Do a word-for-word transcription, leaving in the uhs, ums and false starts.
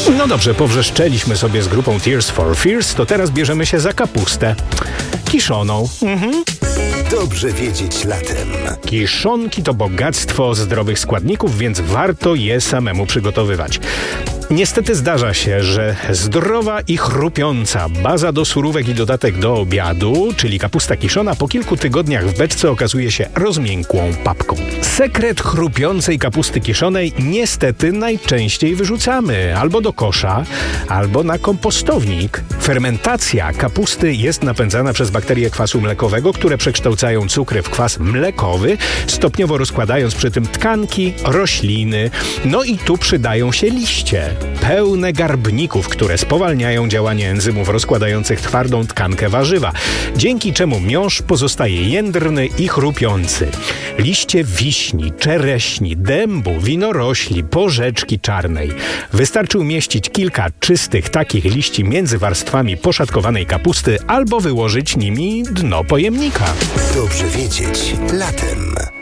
No dobrze, powrzeszczeliśmy sobie z grupą Tears for Fears, to teraz bierzemy się za kapustę kiszoną. Mhm. Dobrze wiedzieć latem. Kiszonki to bogactwo zdrowych składników, więc warto je samemu przygotowywać. Niestety zdarza się, że zdrowa i chrupiąca baza do surówek i dodatek do obiadu, czyli kapusta kiszona, po kilku tygodniach w beczce okazuje się rozmiękłą papką. Sekret chrupiącej kapusty kiszonej niestety najczęściej wyrzucamy albo do kosza, albo na kompostownik. Fermentacja kapusty jest napędzana przez bakterie kwasu mlekowego, które przekształcają cukry w kwas mlekowy, stopniowo rozkładając przy tym tkanki, rośliny. No i tu przydają się liście, pełne garbników, które spowalniają działanie enzymów rozkładających twardą tkankę warzywa, dzięki czemu miąższ pozostaje jędrny i chrupiący. Liście wiśni, czereśni, dębu, winorośli, porzeczki czarnej. Wystarczy umieścić kilka czystych takich liści między warstwami poszatkowanej kapusty albo wyłożyć nimi dno pojemnika. Dobrze wiedzieć latem.